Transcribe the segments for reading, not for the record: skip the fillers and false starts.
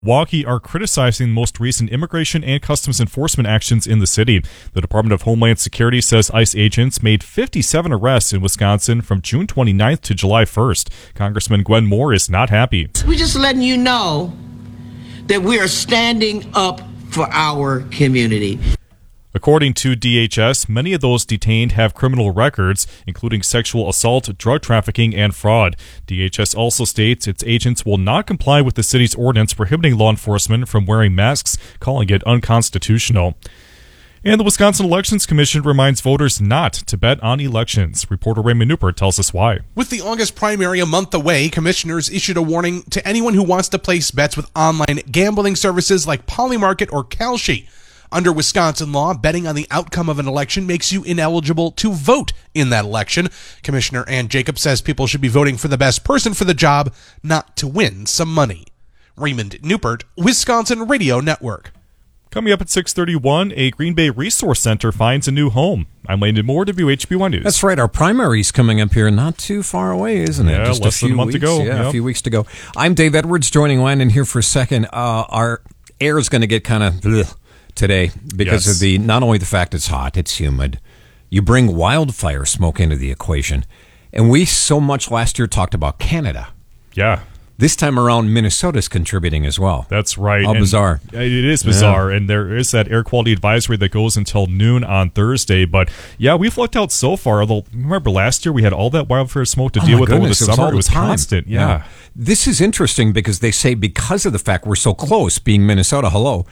Milwaukee are criticizing the most recent immigration and customs enforcement actions in the city. The Department of Homeland Security says ICE agents made 57 arrests in Wisconsin from June 29th to July 1st. Congressman Gwen Moore is not happy. We're just letting you know that we are standing up for our community. According to DHS, many of those detained have criminal records, including sexual assault, drug trafficking, and fraud. DHS also states its agents will not comply with the city's ordinance prohibiting law enforcement from wearing masks, calling it unconstitutional. And the Wisconsin Elections Commission reminds voters not to bet on elections. Reporter Raymond Newport tells us why. With the August primary a month away, commissioners issued a warning to anyone who wants to place bets with online gambling services like Polymarket or Kalshi. Under Wisconsin law, betting on the outcome of an election makes you ineligible to vote in that election. Commissioner Ann Jacobs says people should be voting for the best person for the job, not to win some money. Raymond Newport, Wisconsin Radio Network. Coming up at 6:31, a Green Bay Resource Center finds a new home. I'm Landon Moore, WHB1 News. That's right. Our primary's coming up here not too far away, isn't it? Yeah, Just less than a month to go. Yeah, a few weeks to go. I'm Dave Edwards, joining Landon here for a second. Our air is going to get kind of today because of not only the fact it's hot, it's humid. You bring wildfire smoke into the equation. And we so much last year talked about Canada. Yeah. This time around, Minnesota's contributing as well. That's right. How bizarre. It is bizarre, and there is that air quality advisory that goes until noon on Thursday. But, yeah, we've lucked out so far. Although, remember last year we had all that wildfire smoke to deal with over the summer. It was constant. Yeah. This is interesting because they say because of the fact we're so close, being Minnesota,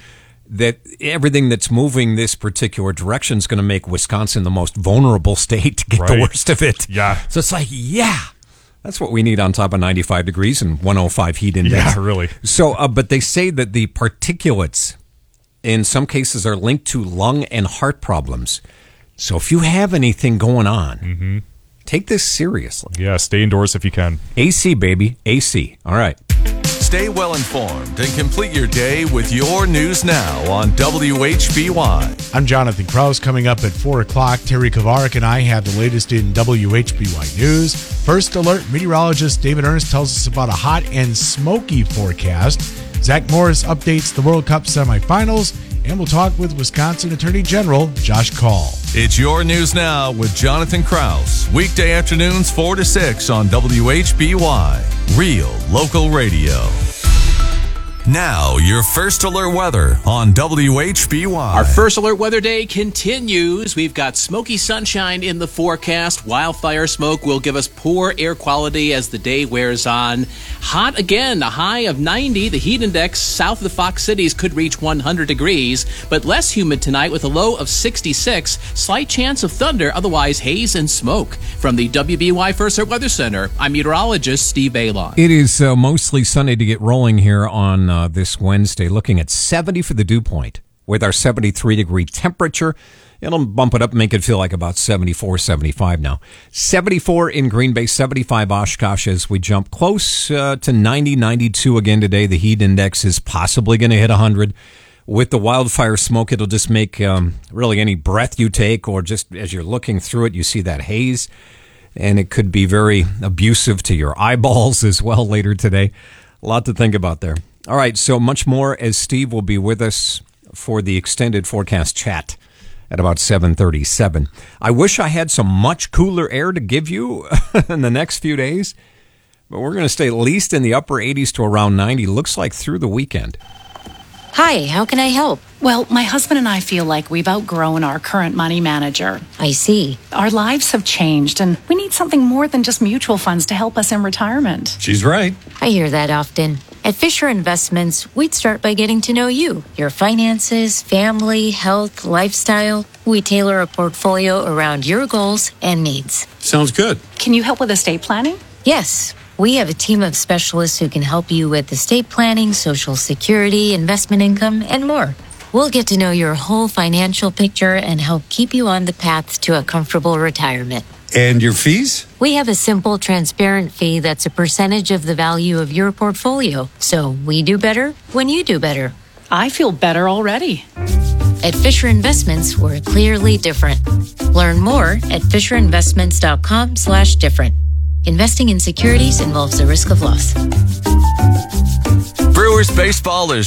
that everything that's moving this particular direction is going to make Wisconsin the most vulnerable state to get the worst of it. Yeah. So it's like, that's what we need on top of 95 degrees and 105 heat index. Yeah, really. So, but they say that the particulates in some cases are linked to lung and heart problems. So if you have anything going on, take this seriously. Yeah, stay indoors if you can. AC, baby. AC. All right. Stay well informed and complete your day with your news now on WHBY. I'm Jonathan Krause. Coming up at 4 o'clock, Terry Kovarik and I have the latest in WHBY News. First alert, meteorologist David Ernst tells us about a hot and smoky forecast. Zach Morris updates the World Cup semifinals, and we'll talk with Wisconsin Attorney General Josh Kaul. It's your news now with Jonathan Krause. Weekday afternoons 4 to 6 on WHBY. Real local radio. Now, your First Alert weather on WHBY. Our First Alert weather day continues. We've got smoky sunshine in the forecast. Wildfire smoke will give us poor air quality as the day wears on. Hot again, a high of 90. The heat index south of the Fox Cities could reach 100 degrees, but less humid tonight with a low of 66. Slight chance of thunder, otherwise haze and smoke. From the WBY First Alert Weather Center, I'm meteorologist Steve Balon. It is mostly sunny to get rolling here on this Wednesday, looking at 70 for the dew point with our 73-degree temperature. It'll bump it up and make it feel like about 74, 75 now. 74 in Green Bay, 75 Oshkosh as we jump close to 90, 92 again today. The heat index is possibly going to hit 100. With the wildfire smoke, it'll just make really any breath you take or just as you're looking through it, you see that haze. And it could be very abusive to your eyeballs as well later today. A lot to think about there. All right, so much more as Steve will be with us for the extended forecast chat at about 7:37. I wish I had some much cooler air to give you in the next few days, but we're going to stay at least in the upper 80s to around 90, looks like through the weekend. Hi, how can I help? Well, my husband and I feel like we've outgrown our current money manager. I see. Our lives have changed, and we need something more than just mutual funds to help us in retirement. She's right. I hear that often. At Fisher Investments, we'd start by getting to know you, your finances, family, health, lifestyle. We tailor a portfolio around your goals and needs. Sounds good. Can you help with estate planning? Yes. We have a team of specialists who can help you with estate planning, Social Security, investment income, and more. We'll get to know your whole financial picture and help keep you on the path to a comfortable retirement. And your fees? We have a simple, transparent fee that's a percentage of the value of your portfolio. So we do better when you do better. I feel better already. At Fisher Investments, we're clearly different. Learn more at fisherinvestments.com/different. Investing in securities involves the risk of loss. Brewers baseball is